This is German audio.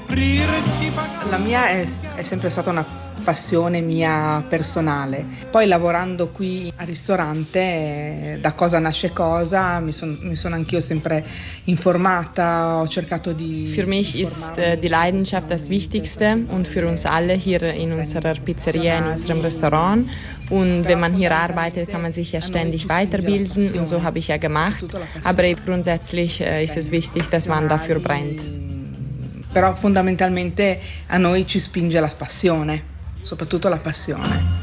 La mia è sempre stata una passione mia personale. Poi lavorando qui al ristorante, da cosa nasce cosa, mi sono anch'io sempre informata, ho cercato di... Für mich ist die Leidenschaft das Wichtigste und für uns alle hier in unserer Pizzeria, in unserem Restaurant. Und wenn man hier arbeitet, kann man sich ja ständig weiterbilden und so habe ich ja gemacht. Aber grundsätzlich ist es wichtig, dass man dafür brennt. Però fondamentalmente a noi ci spinge la passione, soprattutto la passione.